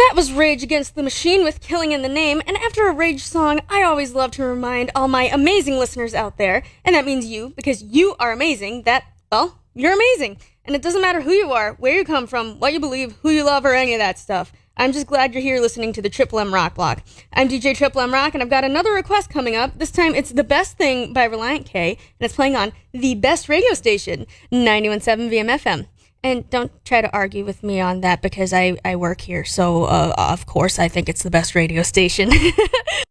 That was Rage Against the Machine with Killing in the Name, and after a Rage song, I always love to remind all my amazing listeners out there, and that means you, because you are amazing, that, well, you're amazing. And it doesn't matter who you are, where you come from, what you believe, who you love, or any of that stuff. I'm just glad you're here listening to the Triple M Rock Block. I'm DJ Triple M Rock, and I've got another request coming up. This time it's The Best Thing by Relient K, and it's playing on the best radio station, 91.7 VMFM. And don't try to argue with me on that because I work here, so of course I think it's the best radio station.